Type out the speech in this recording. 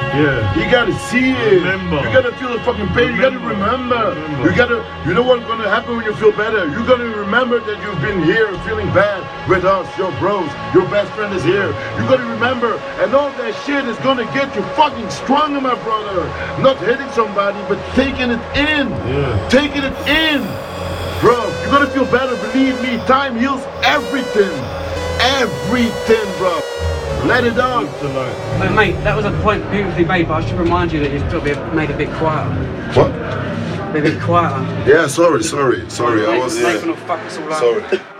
Yeah. You gotta see it. Remember. You gotta feel the fucking pain. You gotta remember. You know what's gonna happen when you feel better? You gotta remember that you've been here feeling bad with us, your bros. Your best friend is here. You gotta remember, and all that shit is gonna get you fucking stronger, my brother. Not hitting somebody, but taking it in. Yeah. Taking it in. Bro, you gotta feel better. Believe me, time heals everything. Everything, bro. Let it out. Oh, mate, that was a point beautifully made, but I should remind you that you've got to be made a bit quieter. What? Be a bit quieter. Yeah, sorry. I was. Nathan will fuck us all up. Sorry.